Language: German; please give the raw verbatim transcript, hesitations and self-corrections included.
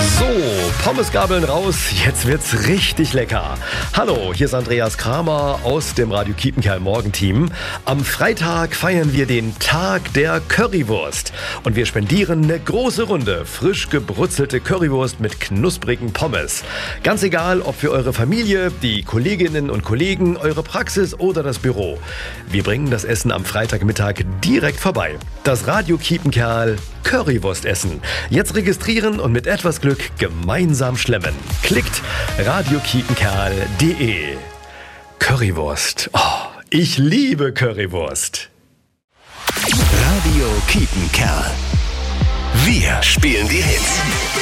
So, Pommesgabeln raus, jetzt wird's richtig lecker. Hallo, hier ist Andreas Kramer aus dem Radio Kiepenkerl Morgenteam. Am Freitag feiern wir den Tag der Currywurst. Und wir spendieren eine große Runde frisch gebrutzelte Currywurst mit knusprigen Pommes. Ganz egal, ob für eure Familie, die Kolleginnen und Kollegen, eure Praxis oder das Büro. Wir bringen das Essen am Freitagmittag direkt vorbei. Das Radio Kiepenkerl Currywurst essen. Jetzt registrieren und mit etwas Glück gemeinsam schlemmen. Klickt radiokiepenkerl punkt de. Currywurst. Oh, ich liebe Currywurst. Radio Kiepenkerl. Wir spielen die Hits.